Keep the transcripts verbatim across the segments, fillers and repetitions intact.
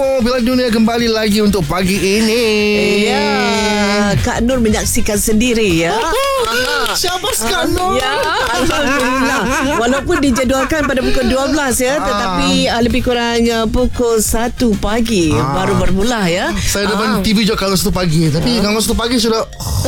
info Piala Dunia kembali lagi untuk pagi ini. Ya, Kak Nur menyaksikan sendiri ya. Siapa Kak Nur? Ya, alhamdulillah. Walaupun dijadualkan pada pukul dua belas ya, tetapi uh, lebih kurang uh, pukul satu pagi Ah. baru bermula ya. Saya depan Ah. T V juga kalau satu pagi. Tapi kalau satu pagi sudah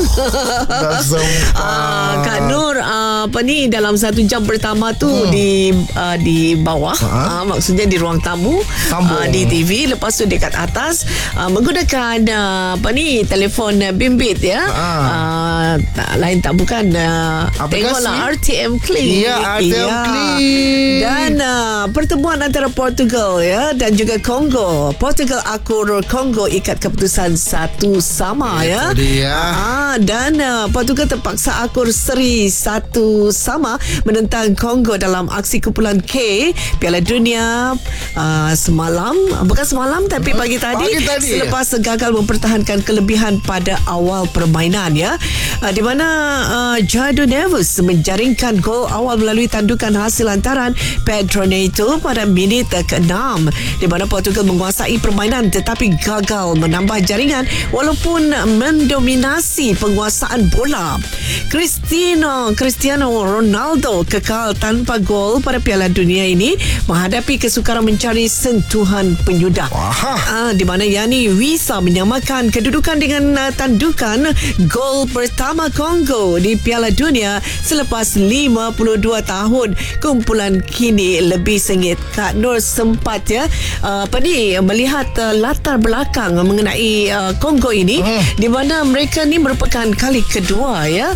dah sempat. Ah, Kak Nur uh, apa ni dalam satu jam pertama tu Hmm. di uh, di bawah, Ah. uh, maksudnya di ruang tamu, Sambung. uh, di T V, lepas tu dekat atas uh, menggunakan uh, apa ni telefon uh, bimbit ya. Ah. Uh, tak, lain tak bukan uh, Aplikasi? tengoklah R T M Click. Ya, R T M Click. Dan uh, pertemuan antara Portugal ya dan juga Kongo. Portugal akur Kongo ikat keputusan satu sama ya. Itu dia. Ah, dan uh, Portugal terpaksa akur seri satu sama menentang Kongo dalam aksi kumpulan K Piala Dunia uh, semalam, bukan semalam tapi pagi tadi, Pagi tadi. selepas gagal mempertahankan kelebihan pada awal permainan ya. Uh, di mana uh, Jadon Neves menjaringkan gol awal melalui tandukan hasil lantaran Pedro Neto pada minit keenam, di mana Portugal menguasai permainan tetapi gagal menambah jaringan walaupun mendominasi penguasaan bola. Cristiano Cristiano Ronaldo kekal tanpa gol pada Piala Dunia ini menghadapi kesukaran mencari sentuhan penyudah. Ah, di mana Yani Wisa menyamakan kedudukan dengan uh, tandukan gol pertama Kongo di Piala Dunia selepas lima puluh dua tahun. Kumpulan kini lebih sengit. Kak Nur sempat ya uh, apa ni melihat uh, latar belakang mengenai uh, Kongo ini, Hmm. di mana mereka ni merupakan kali kedua ya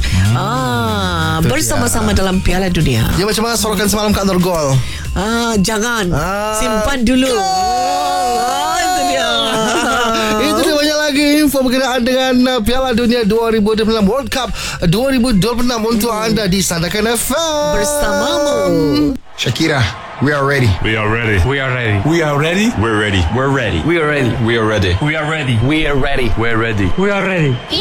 ah, bersama-sama dalam Piala Dunia. Dia macam mana sorokan semalam Kak Nur gol? Ah, jangan Ah, simpan dulu. Ah, itu dia. Itu dia banyak lagi info berkenaan dengan uh, Piala Dunia dua ribu dua puluh enam World Cup dua ribu dua puluh enam untuk anda di Sandakan F M Bersamamu. Shakira, we are ready. We are ready. We are ready. We are ready. We're ready. We're ready. We are ready. We are ready. We are ready. We are ready. We're ready. We are ready.